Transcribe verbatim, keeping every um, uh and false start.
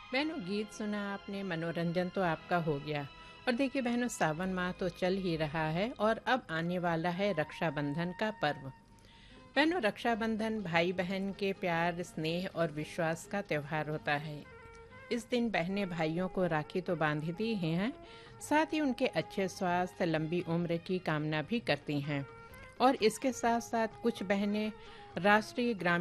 बहनों, गीत सुना आपने, मनोरंजन तो आपका हो गया। और देखिए बहनों, सावन माह तो चल ही रहा है और अब आने वाला है रक्षाबंधन का पर्व। बहनों, रक्षाबंधन भाई बहन के प्यार, स्नेह और विश्वास का त्यौहार होता है। इस दिन बहनें भाइयों को राखी तो बांधती ही हैं, साथ ही उनके अच्छे स्वास्थ्य, लंबी उम्र की कामना भी करती हैं। और इसके साथ साथ कुछ बहनें राष्ट्रीय ग्रामीण